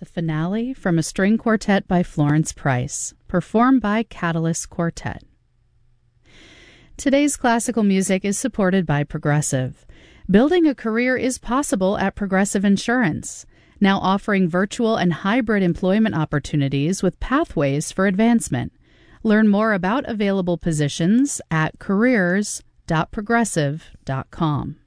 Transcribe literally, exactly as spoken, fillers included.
finale from a string quartet by Florence Price, performed by Catalyst Quartet. Today's classical music is supported by Progressive. Building a career is possible at Progressive Insurance, now offering virtual and hybrid employment opportunities with pathways for advancement. Learn more about available positions at careers dot progressive dot com.